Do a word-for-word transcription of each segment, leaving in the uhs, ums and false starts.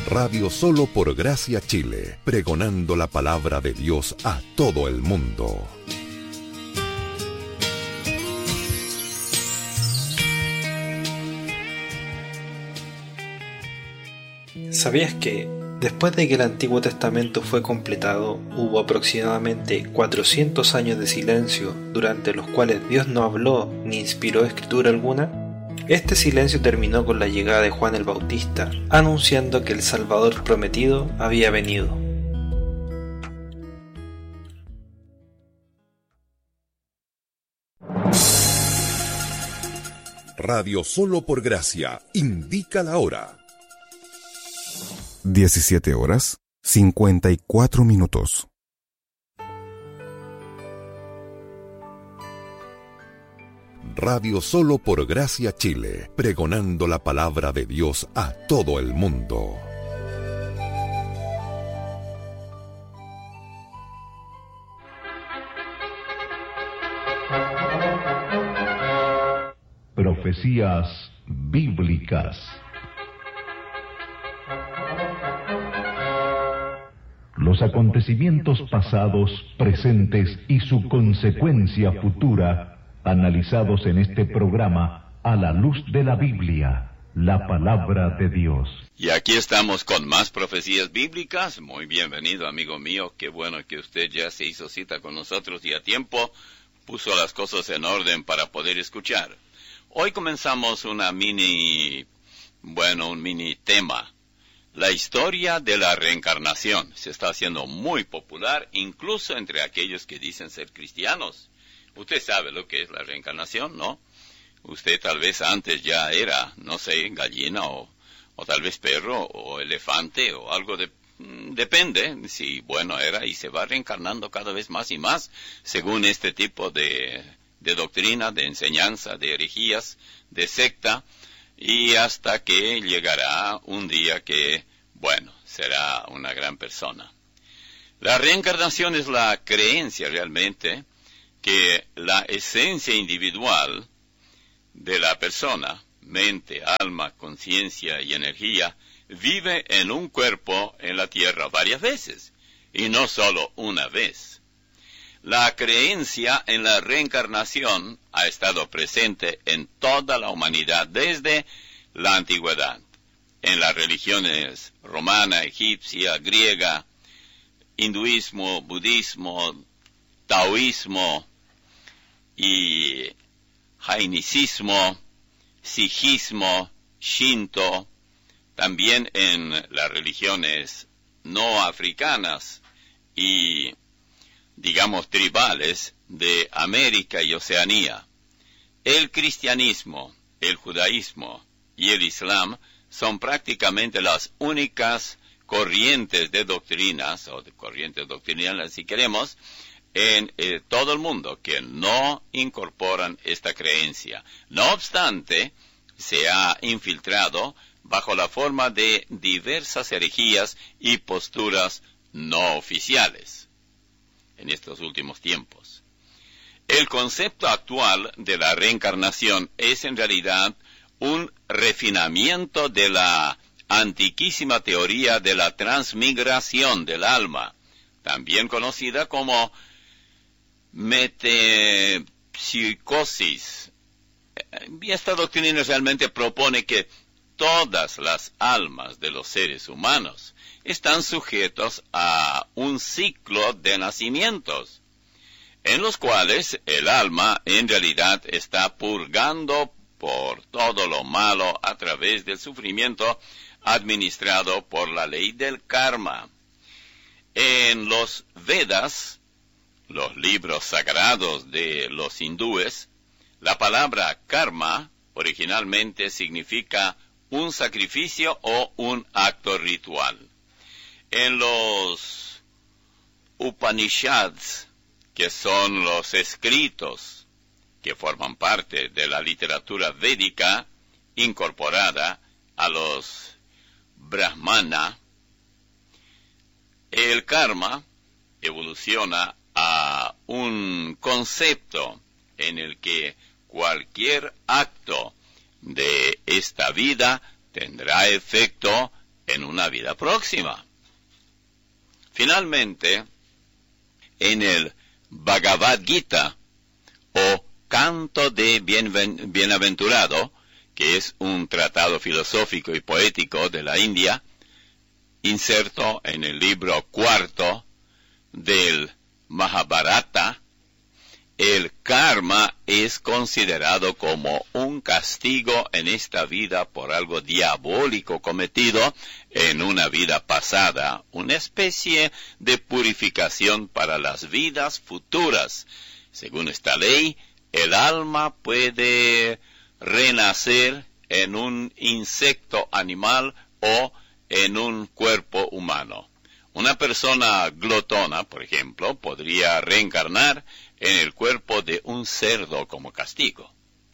Radio Solo por Gracia Chile, pregonando la palabra de Dios a todo el mundo. ¿Sabías que, después de que el Antiguo Testamento fue completado, hubo aproximadamente cuatrocientos años de silencio durante los cuales Dios no habló ni inspiró escritura alguna? Este silencio terminó con la llegada de Juan el Bautista, anunciando que el Salvador prometido había venido. Radio Solo por Gracia indica la hora. diecisiete horas, cincuenta y cuatro minutos. Radio Solo por Gracia Chile, pregonando la palabra de Dios a todo el mundo. Profecías bíblicas. Los acontecimientos pasados, presentes y su consecuencia futura, analizados en este programa a la luz de la Biblia, la palabra de Dios. Y aquí estamos con más profecías bíblicas. Muy bienvenido, amigo mío. Qué bueno que usted ya se hizo cita con nosotros y a tiempo puso las cosas en orden para poder escuchar. Hoy comenzamos una mini, bueno, un mini tema. La historia de la reencarnación se está haciendo muy popular, incluso entre aquellos que dicen ser cristianos. Usted sabe lo que es la reencarnación, ¿no? Usted tal vez antes ya era, no sé, gallina o, o tal vez perro o elefante o algo de... Depende si bueno era y se va reencarnando cada vez más y más según este tipo de, de doctrina, de enseñanza, de herejías, de secta, y hasta que llegará un día que, bueno, será una gran persona. La reencarnación es la creencia realmente que la esencia individual de la persona, mente, alma, conciencia y energía, vive en un cuerpo en la tierra varias veces, y no solo una vez. La creencia en la reencarnación ha estado presente en toda la humanidad desde la antigüedad, en las religiones romana, egipcia, griega, hinduismo, budismo, taoísmo y jainicismo, sijismo, shinto, también en las religiones no africanas y, digamos, tribales de América y Oceanía. El cristianismo, el judaísmo y el islam son prácticamente las únicas corrientes de doctrinas, o de corrientes doctrinales si queremos, en eh, todo el mundo que no incorporan esta creencia. No obstante, se ha infiltrado bajo la forma de diversas herejías y posturas no oficiales en estos últimos tiempos. El concepto actual de la reencarnación es en realidad un refinamiento de la antiquísima teoría de la transmigración del alma, también conocida como metempsicosis. Y esta doctrina realmente propone que todas las almas de los seres humanos están sujetos a un ciclo de nacimientos, en los cuales el alma en realidad está purgando por todo lo malo a través del sufrimiento administrado por la ley del karma. En los Vedas, los libros sagrados de los hindúes, la palabra karma originalmente significa un sacrificio o un acto ritual. En los Upanishads, que son los escritos que forman parte de la literatura védica incorporada a los Brahmana, el karma evoluciona a un concepto en el que cualquier acto de esta vida tendrá efecto en una vida próxima. Finalmente, en el Bhagavad Gita, o Canto de Bienven- Bienaventurado, que es un tratado filosófico y poético de la India, inserto en el libro cuarto del Mahabharata, el karma es considerado como un castigo en esta vida por algo diabólico cometido en una vida pasada, una especie de purificación para las vidas futuras. Según esta ley, el alma puede renacer en un insecto animal o en un cuerpo humano. Una persona glotona, por ejemplo, podría reencarnar en el cuerpo de un cerdo como castigo.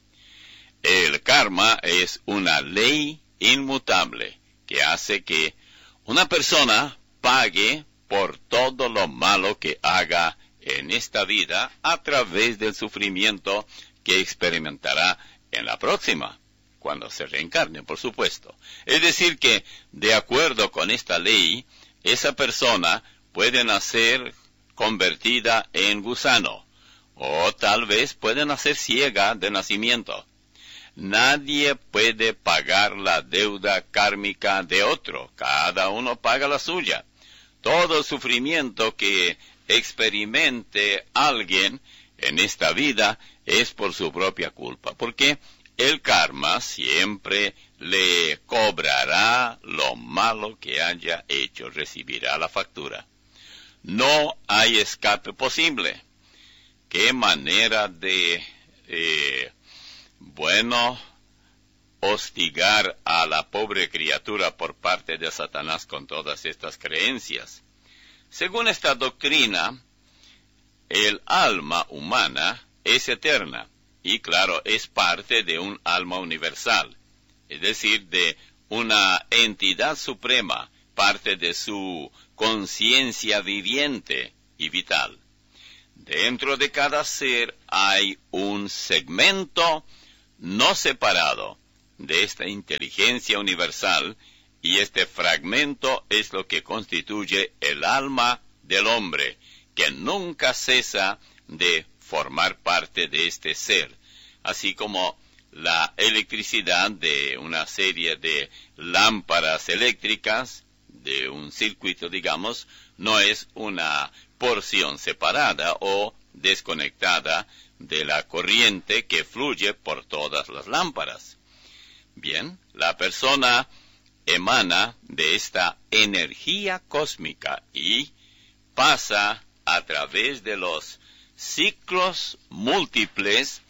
El karma es una ley inmutable que hace que una persona pague por todo lo malo que haga en esta vida a través del sufrimiento que experimentará en la próxima, cuando se reencarne, por supuesto. Es decir que, de acuerdo con esta ley, esa persona puede nacer convertida en gusano, o tal vez puede nacer ciega de nacimiento. Nadie puede pagar la deuda kármica de otro, cada uno paga la suya. Todo el sufrimiento que experimente alguien en esta vida es por su propia culpa, porque el karma siempre le cobrará lo malo que haya hecho, recibirá la factura. No hay escape posible. Qué manera de, eh, bueno, hostigar a la pobre criatura por parte de Satanás con todas estas creencias. Según esta doctrina, el alma humana es eterna y, claro, es parte de un alma universal, es decir, de una entidad suprema, parte de su conciencia viviente y vital. Dentro de cada ser hay un segmento no separado de esta inteligencia universal, y este fragmento es lo que constituye el alma del hombre, que nunca cesa de formar parte de este ser, así como la electricidad de una serie de lámparas eléctricas, de un circuito, digamos, no es una porción separada o desconectada de la corriente que fluye por todas las lámparas. Bien, la persona emana de esta energía cósmica y pasa a través de los ciclos múltiples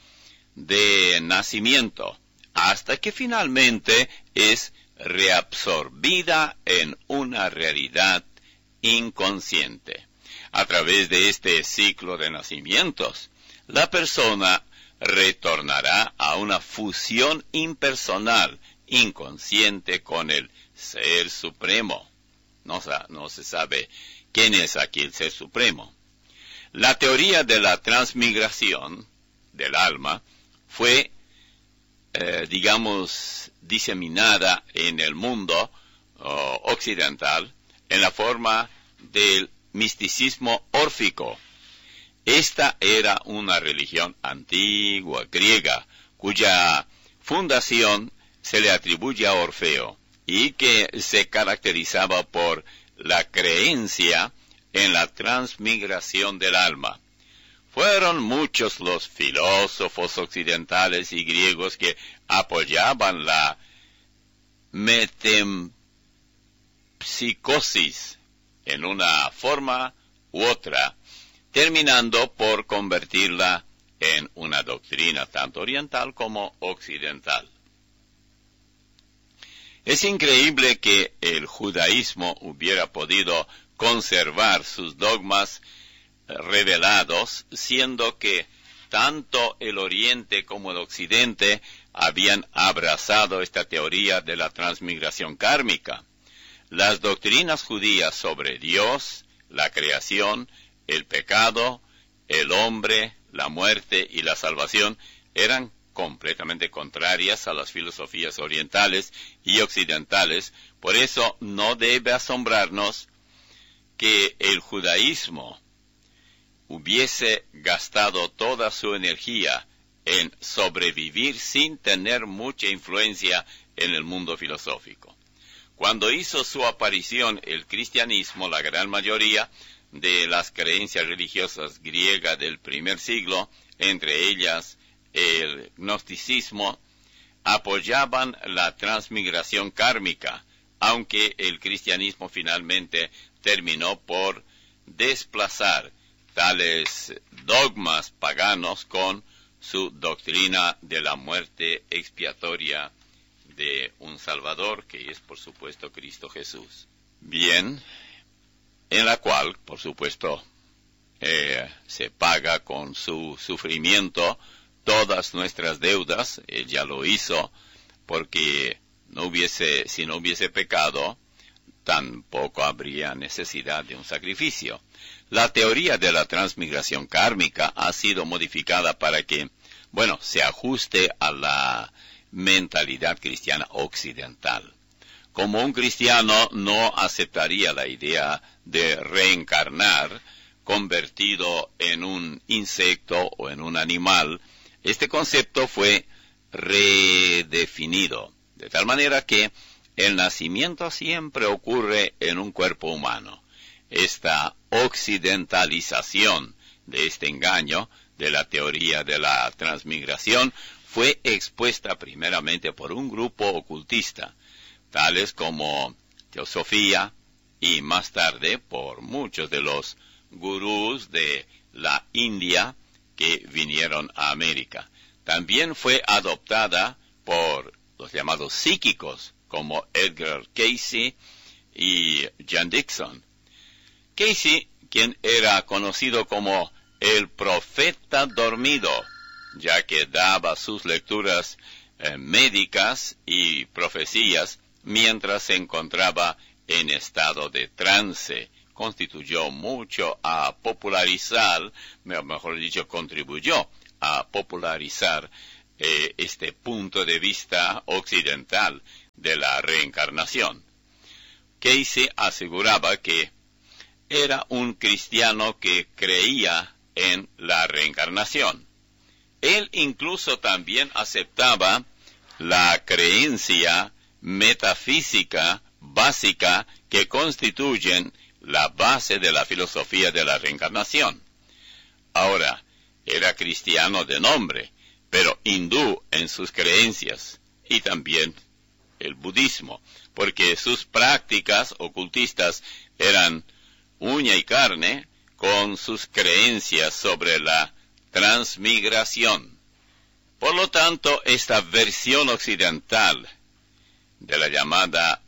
de nacimiento, hasta que finalmente es reabsorbida en una realidad inconsciente. A través de este ciclo de nacimientos, la persona retornará a una fusión impersonal, inconsciente con el Ser Supremo. No, no se sabe quién es aquí el Ser Supremo. La teoría de la transmigración del alma fue, eh, digamos, diseminada en el mundo oh, occidental en la forma del misticismo órfico. Esta era una religión antigua, griega, cuya fundación se le atribuye a Orfeo y que se caracterizaba por la creencia en la transmigración del alma. Fueron muchos los filósofos occidentales y griegos que apoyaban la metempsicosis en una forma u otra, terminando por convertirla en una doctrina tanto oriental como occidental. Es increíble que el judaísmo hubiera podido conservar sus dogmas revelados, siendo que tanto el Oriente como el Occidente habían abrazado esta teoría de la transmigración kármica. Las doctrinas judías sobre Dios, la creación, el pecado, el hombre, la muerte y la salvación eran completamente contrarias a las filosofías orientales y occidentales. Por eso no debe asombrarnos que el judaísmo hubiese gastado toda su energía en sobrevivir sin tener mucha influencia en el mundo filosófico. Cuando hizo su aparición el cristianismo, la gran mayoría de las creencias religiosas griegas del primer siglo, entre ellas el gnosticismo, apoyaban la transmigración kármica, aunque el cristianismo finalmente terminó por desplazar tales dogmas paganos con su doctrina de la muerte expiatoria de un Salvador, que es por supuesto Cristo Jesús. Bien, en la cual, por supuesto, eh, se paga con su sufrimiento todas nuestras deudas. Él ya lo hizo, porque no hubiese, si no hubiese pecado, tampoco habría necesidad de un sacrificio. La teoría de la transmigración kármica ha sido modificada para que, bueno, se ajuste a la mentalidad cristiana occidental. Como un cristiano no aceptaría la idea de reencarnar convertido en un insecto o en un animal, este concepto fue redefinido, de tal manera que el nacimiento siempre ocurre en un cuerpo humano. Esta occidentalización de este engaño de la teoría de la transmigración fue expuesta primeramente por un grupo ocultista, tales como Teosofía, y más tarde por muchos de los gurús de la India que vinieron a América. También fue adoptada por los llamados psíquicos, como Edgar Cayce y John Dixon. Cayce, quien era conocido como el profeta dormido, ya que daba sus lecturas eh, médicas y profecías mientras se encontraba en estado de trance, contribuyó mucho a popularizar, mejor dicho, contribuyó a popularizar eh, este punto de vista occidental de la reencarnación. Cayce aseguraba que era un cristiano que creía en la reencarnación. Él incluso también aceptaba la creencia metafísica básica que constituyen la base de la filosofía de la reencarnación. Ahora, era cristiano de nombre, pero hindú en sus creencias, y también el budismo, porque sus prácticas ocultistas eran uña y carne con sus creencias sobre la transmigración. Por lo tanto, esta versión occidental de la llamada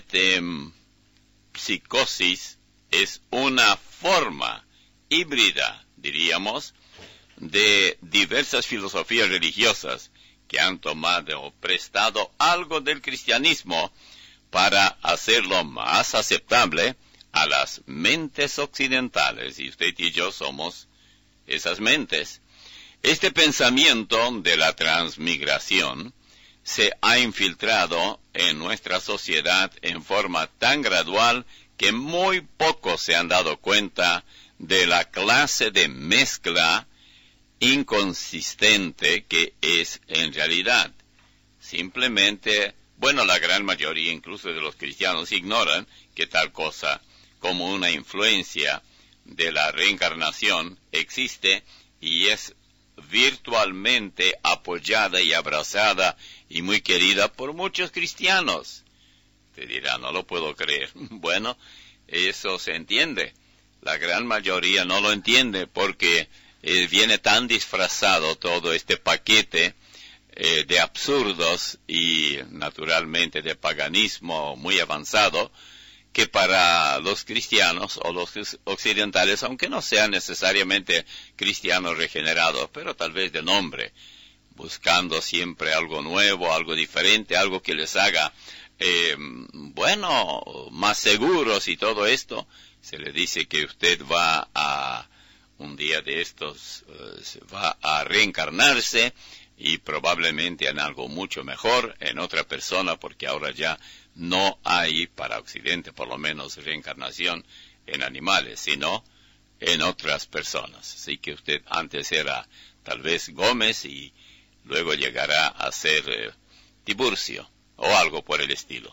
metempsicosis es una forma híbrida, diríamos, de diversas filosofías religiosas que han tomado o prestado algo del cristianismo para hacerlo más aceptable a las mentes occidentales, y usted y yo somos esas mentes. Este pensamiento de la transmigración se ha infiltrado en nuestra sociedad en forma tan gradual que muy pocos se han dado cuenta de la clase de mezcla inconsistente que es en realidad. Simplemente, bueno, la gran mayoría incluso de los cristianos ignoran que tal cosa como una influencia de la reencarnación existe y es virtualmente apoyada y abrazada y muy querida por muchos cristianos. Te dirá, no lo puedo creer. Bueno, eso se entiende. La gran mayoría no lo entiende porque eh, viene tan disfrazado todo este paquete eh, de absurdos y naturalmente de paganismo muy avanzado, que para los cristianos o los occidentales, aunque no sean necesariamente cristianos regenerados, pero tal vez de nombre, buscando siempre algo nuevo, algo diferente, algo que les haga, eh, bueno, más seguros y todo esto, se le dice que usted va a, un día de estos, uh, va a reencarnarse y probablemente en algo mucho mejor en otra persona, porque ahora ya no hay, para Occidente por lo menos, reencarnación en animales, sino en otras personas. Así que usted antes era tal vez Gómez y luego llegará a ser eh, Tiburcio o algo por el estilo.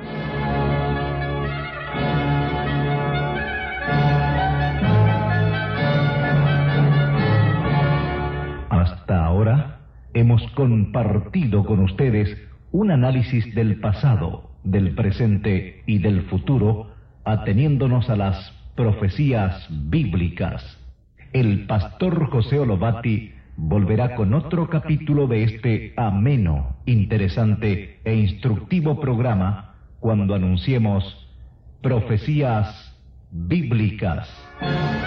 Hasta ahora hemos compartido con ustedes un análisis del pasado, del presente y del futuro, ateniéndonos a las profecías bíblicas. El pastor José Olobati volverá con otro capítulo de este ameno, interesante e instructivo programa cuando anunciemos Profecías Bíblicas.